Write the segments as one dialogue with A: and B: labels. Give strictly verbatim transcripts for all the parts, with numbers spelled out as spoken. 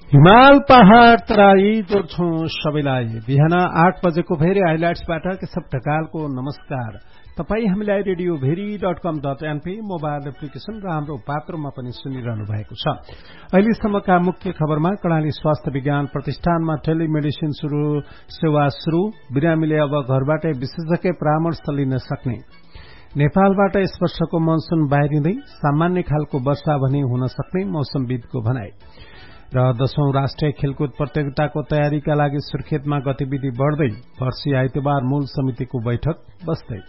A: हिमाल पहाड़ तराई जोड्छौं सबैलाई। बिहान आठ बजेको भेरी हाइलाइट्सबाट केशव ढकालको नमस्कार। तपाई हामीलाई रेडियो भेरी डट कम डट एनपी मोबाइल एप्लिकेशन र हाम्रो पात्रमा पनि सुनिरहनु भएको छ। अहिलेसम्मका मुख्य खबरमा कर्णाली स्वास्थ्य विज्ञान प्रतिष्ठानमा टेलिमेडिसिन शुरू सेवा शुरू, बिरामीले अब घरबाटै विशेषज्ञ परामर्श लिन सक्ने, नेपालबाट यस वर्षको मनसुन बाहिरिँदै सामान्य खालको वर्षा भने हुन सक्ने मौसमविदको भनाई र दशौं राष्ट्रिय खेलकुद प्रतियोगिताको तयारीका लागि सुर्खेतमा गतिविधि बढ्दै, पर्सि आइतबार मूल समितिको बैठक बस्दै।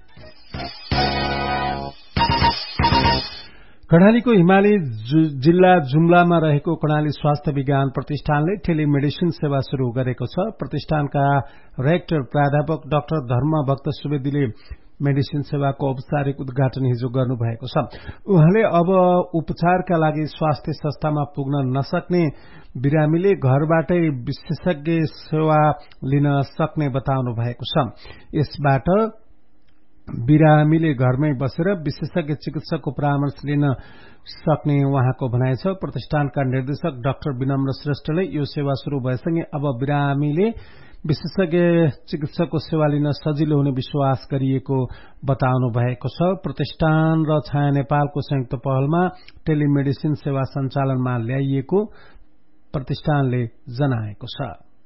A: कर्णालीको हिमाली जिल्ला जुम्लामा रहेको कर्णाली स्वास्थ्य विज्ञान प्रतिष्ठानले टेलिमेडिसिन सेवा शुरू गरेको छ। प्रतिष्ठानका रेक्टर प्राध्यापक डाक्टर धर्मभक्त सुवेदीले मेडिसिन सेवाको औपचारिक उद्घाटन हिजो गर्नुभएको छ। उहाँले अब उपचारका लागि स्वास्थ्य संस्थामा पुग्न नसक्ने बिरामीले घरबाटै विशेषज्ञ सेवा लिन सक्ने बताउनु भएको छ। यसबाट बिरामीले घरमै बसेर विशेषज्ञ चिकित्सकको परामर्श लिन सक्ने उहाँको भनाइ छ। प्रतिष्ठानका निर्देशक डाक्टर विनम्र श्रेष्ठले यो सेवा शुरू भएसँगै अब बिरामीले विशेषज्ञ चिकित्सकको सेवा लिन सजिलो हुने विश्वास गरिएको बताउनु भएको छ। प्रतिष्ठान र छाया नेपालको संयुक्त पहलमा टेलिमेडिसिन सेवा सञ्चालनमा ल्याइएको प्रतिष्ठानले जनाएको छ।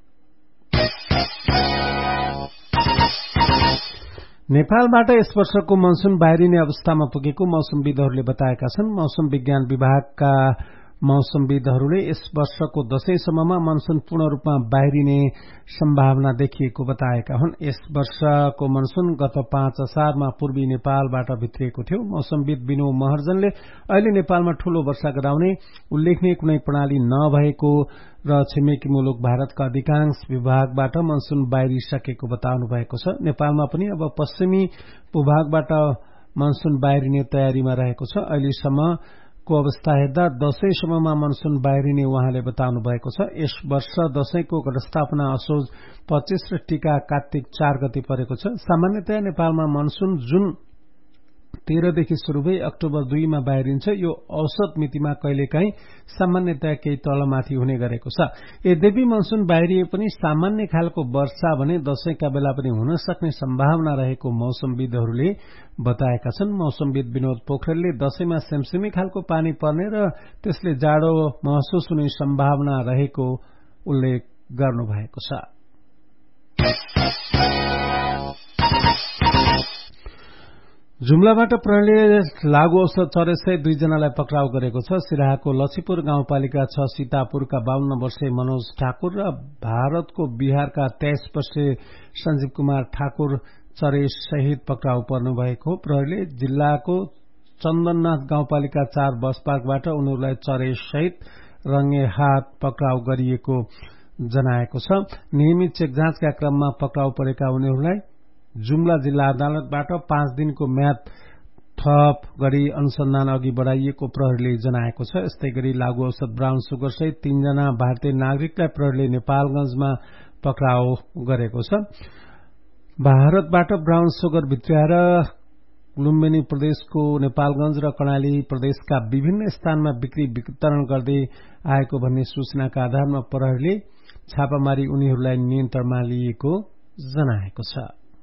A: नेपालबाट यस वर्षको मनसुन बाहिरिने अवस्थामा पुगेको मौसमविदहरूले बताएका छन्। मौसम विज्ञान विभागका मौसमविदहरूले यस वर्षको दशैंसम्ममा मनसुन पूर्ण रूपमा बाहिरिने सम्भावना देखिएको बताएका हुन्। यस वर्षको मनसुन गत पाँच असारमा पूर्वी नेपालबाट भित्रिएको थियो। मौसमविद विनोद महर्जनले अहिले नेपालमा ठूलो वर्षा गराउने उल्लेखनीय कुनै प्रणाली नभएको र छिमेकी मुलुक भारतका अधिकांश विभागबाट मनसुन बाहिरिसकेको बताउनु भएको छ। नेपालमा पनि अब पश्चिमी भूभागबाट मनसुन बाहिरिने तयारीमा रहेको छ। अहिलेसम्म को अवस्था हेर्दा दशैंसम्ममा मनसुन बाहिरिने उहाँले बताउनु भएको छ। यस वर्ष दशैंको घटस्थापना असोज पच्चीस र टीका कार्तिक चार गते परेको छ। सामान्यतया नेपालमा मनसुन जुन तेह्रदेखि शुरू भई अक्टोबर दुईमा बाहिरिन्छ। यो औसत मितिमा कहिलेकाहीँ सामान्यतया केही तलमाथि हुने गरेको छ। यद्यपि मनसुन बाहिरिए पनि सामान्य खालको वर्षा भने दशैंका बेला पनि हुन सक्ने सम्भावना रहेको मौसमविदहरूले बताएका छन्। मौसमविद विनोद पोखरेलले दशैंमा सेमसेमी खालको पानी पर्ने र त्यसले जाडो महसुस हुने सम्भावना रहेको उल्लेख गर्नुभएको छ। जुम्लाबाट प्रहरीले लागू औषध चरेसय दुईजनालाई पक्राउ गरेको छ। सिराहाको लक्ष्मीपुर गाउँपालिका छ सीतापुरका बाहन्न वर्षीय मनोज ठाकुर र भारतको बिहारका तेइस वर्षीय संजीव कुमार ठाकुर चरेस सहित पक्राउ पर्नु भएको। प्रहरीले जिल्लाको चन्दननाथ गाउँपालिका चार बस पार्कबाट उनीहरूलाई चरेस सहित रंगे हात पक्राउ गरिएको जनाएको छ। नियमित चेक जाँचका क्रममा पक्राउ परेका उनीहरूलाई जुम्ला जिल्ला अदालतबाट पाँच दिनको म्याद थप गरी अनुसन्धान अघि बढ़ाइएको प्रहरीले जनाएको छ। यस्तै गरी लागू औषध ब्राउन सुगर सहित तीनजना भारतीय नागरिकलाई प्रहरीले नेपालगंजमा पक्राउ गरेको छ। भारतबाट ब्राउन सुगर भित्र्याएर लुम्बिनी प्रदेशको नेपालगंज र कर्णाली प्रदेशका विभिन्न स्थानमा बिक्री वितरण गर्दै आएको भन्ने सूचनाका आधारमा प्रहरीले छापामारी उनीहरूलाई नियन्त्रणमा लिएको जनाएको छ।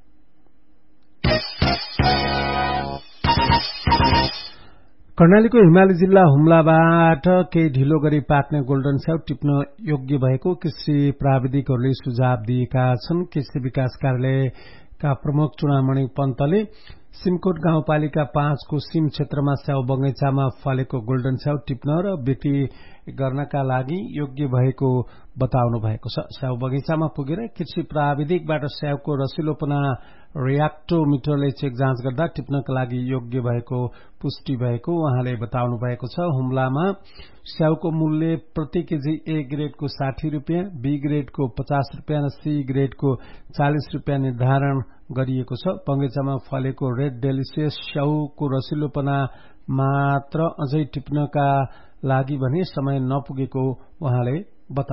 A: कर्णालीको हिमाली जिल्ला हुम्लाबाट केही ढिलो गरी पाक्ने गोल्डन स्याउ टिप्न योग्य भएको कृषि प्राविधिकहरूले सुझाव दिएका छन्। कृषि विकास कार्यालयका प्रमुख चुडामणि पन्तले सिमकोट गाउँपालिका पाँचको सिम क्षेत्रमा स्याउ बगैँचामा फलेको गोल्डन स्याउ टिप्न र बिक्री गर्नका लागि योग्य भएको बताउनु भएको छ। स्याउ बगैँचामा पुगेर कृषि प्राविधिकबाट स्याउको रसिलोपना रियाक्टोमिटरले चेक जाँच गर्दा टिप्नका लागि योग्य भएको पुष्टि भएको उहाँले बताउनु भएको छ। हुम्लामा स्याउको मूल्य प्रति केजी ए ग्रेडको साठी रुपियाँ, बी ग्रेडको पचास रुपियाँ र सी ग्रेडको चालिस रुपियाँ निर्धारण गरिएको छ। बगैँचामा फलेको रेड डेलिसियस स्याउको रसिलोपना मात्र अझै टिप्नका लागि भने समय नपुगेको उहाँले